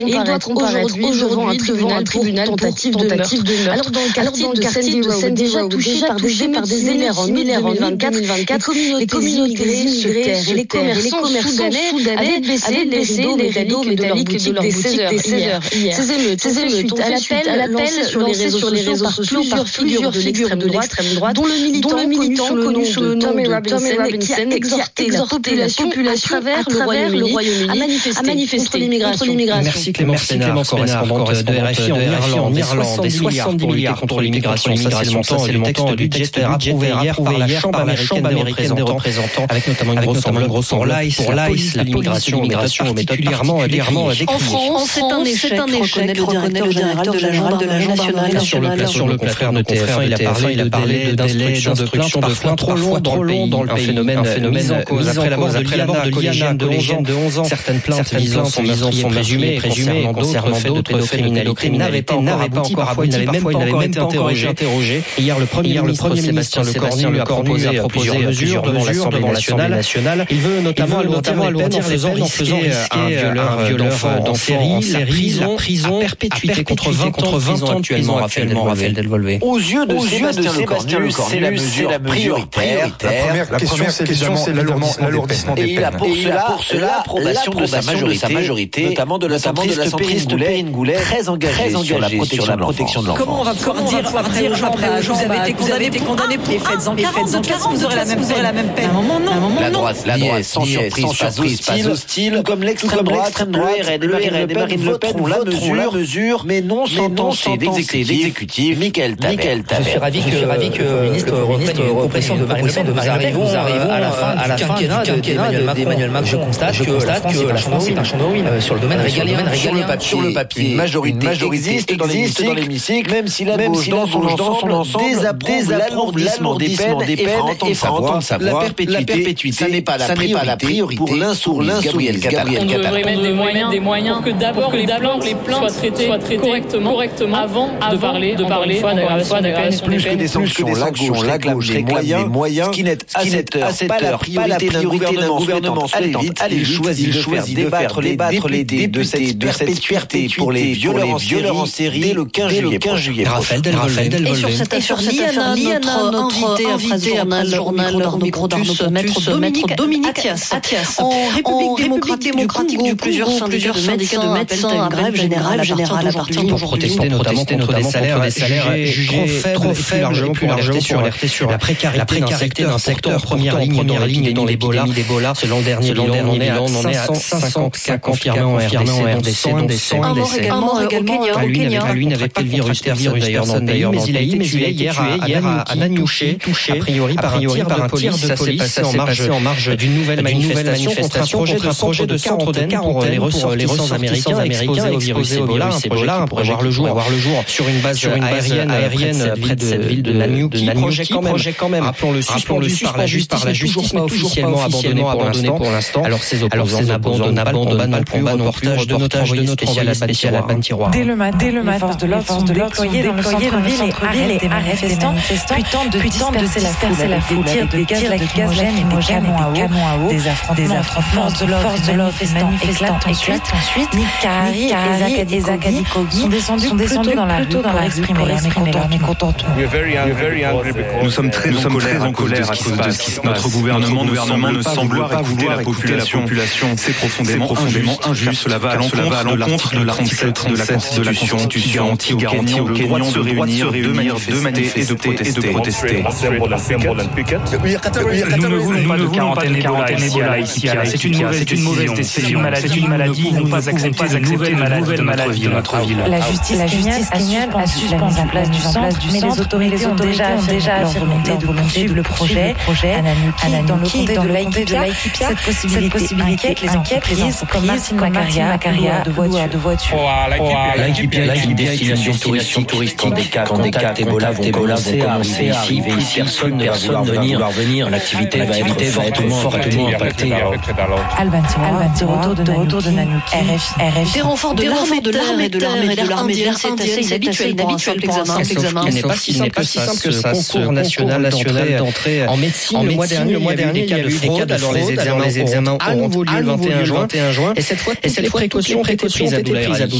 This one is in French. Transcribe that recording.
Et il doit comparaître aujourd'hui devant un tribunal tentative de meurtre. Alors dans le quartier de Sandy déjà touché par des émeutes similaires en 2024, les communautés immigrées et les commerçants soudanais avaient baissé les rideaux métalliques de leur boutique dès 16h hier. Ces émeutes ont fait suite à l'appel lancé sur les réseaux sociaux par plusieurs figures de l'extrême droite, dont le militant connu sous le nom de Tommy Robinson, qui a exhorté la population à travers le Royaume-Uni à manifester contre l'immigration. Merci Clémence Pénard, correspondante de RFI en Irlande. Des 70 milliards contre l'immigration, ça c'est le montant du budget approuvé hier par la Chambre américaine des représentants, avec notamment une grosse pour l'ICE, la l'immigration aux méthodes particulièrement décriées. En France, c'est un échec, reconnaît le directeur général de l'Agence nationale. Sur le confrère de TF1, il a parlé d'instruction de parfois trop long dans le pays. Un phénomène mis en cause après la mort de Liana, collégienne de 11 ans. Certaines plaintes visant son présumé concernant d'autres pédocriminalité n'avaient pas encore abouti. Il n'avait même pas interrogé. Hier, le Premier ministre Sébastien Lecornu a proposé plusieurs mesures devant l'Assemblée nationale. Il veut notamment alourdir en faisant risquer un violeur en série la prison à perpétuité contre 20 ans actuellement, Raphaël Delvolvé. Aux yeux de Sébastien Lecornu, c'est la mesure prioritaire. La première question, c'est l'alourdissement des peines. Et il a pour cela l'approbation de sa majorité, notamment de la centriste Perrine Goulet, très engagée sur la protection de l'enfance. Comment on va pouvoir dire après aux gens, vous avez été condamné pour les faits en 40, vous aurez la même peine. À un moment, non. La droite, sans surprise, pas hostile, comme l'extrême droite, le RN et Marine Le Pen voteront la mesure, mais non sans tenter d'exécutif. Michael Taver. Je suis ravi que le ministre reprenne une proposition de Marine Le Pen. Nous arrivons à la fin du quinquennat d'Emmanuel Macron. Je constate que la France est un champ de ruines sur le domaine régalien. Sur le papier, une majorité existe dans l'hémicycle, même si la gauche dans son ensemble désapprouve l'aalourdissement des peines et fera entendre sa voix. La perpétuité, ça n'est pas la priorité pour l'insoumise Gabriel Cattal. On devrait mettre des moyens pour que d'abord les plaintes soient traitées correctement avant de parler d'aggravation plus que des sanctions. La gauche réclame des moyens, ce qui n'est à cette heure pas la priorité d'un gouvernement souhaitant aller vite. Il choisit de faire débattre de cette perpétuité pour les violeurs en série dès le 15 juillet. Raphaël Delvolvé. Et sur cette affaire, notre invité après le journal au micro d'Arnaud Maître Dominique Attias. En République démocratique du plusieurs syndicats de médecins appellent à une grève générale à partir pour protester notamment contre des salaires jugés trop faibles et plus largement alerter sur la précarité d'un secteur en première ligne dans l'Ebola. Selon le dernier bilan, on est à 50 cas confirmés en RDC, dont 100 un mort également au Kenya. Lui n'avait pas le virus, personne d'ailleurs dans le pays, mais il a été tué hier à Nanyuki, touché a priori par un tir de police. Ça s'est passé en marge d'une nouvelle manifestation contre un projet de centre de quarantaine pour les ressortissants américains exposés au virus Ebola, un projet qui pourrait voir le jour sur une base aérienne près de cette ville de Nanyuki. Projet quand même, rappelons-le, suspendu par la justice, mais officiellement abandonné pour l'instant. Alors ces opposants n'abandonnent pas le combat non plus de notre envoyé spécial à Ban-Tiroir. Dès le matin, les forces de l'ordre sont déployées dans le centre-ville et arrêtent des manifestants, puis tentent de disperser la foule avec des tirs lacrymogènes et des canons à eau. Des affrontements de forces de l'ordre éclatent ensuite. Mikari et Zakadi Kogi sont descendus dans la rue pour exprimer leur mécontentement. Nous sommes très en colère à cause de ce qui se passe. Notre gouvernement ne semble pas vouloir écouter la population. C'est profondément injuste. Cela va à l'encontre de l'article 37 de la Constitution qui garantit aux Kenyans le droit de se réunir, de manifester et de protester. Nous ne voulons pas de quarantaine Ebola ici. C'est une mauvaise décision. C'est une maladie. Nous ne pouvons pas accepter de nouvelles maladies de notre ville. La justice kenyane a suspendu la place du centre, mais les autorités ont déjà affirmé leur volonté de poursuivre le projet à Nanyuki, dans le comté de Laikipia. Cette possibilité inquiète les entreprises comme Martin Macaria, de voitures. Laikipia est une destination touristique. Quand des cas Ebola vont commencer à arriver ici, personne ne va vouloir venir. L'activité va être fortement impactée. Alban Tiroir, de retour de Nanyuki. RFI. Des renforts de l'armée de l'armée de l'air, c'est habituel pour un simple examen. Il n'est pas si simple que ça. Ce concours national d'entrée en médecine, le mois dernier, il y a eu des cas de fraude. Alors les examens auront lieu le 21 juin. Et cette fois, les précautions été prises à Abdoulaye Rali.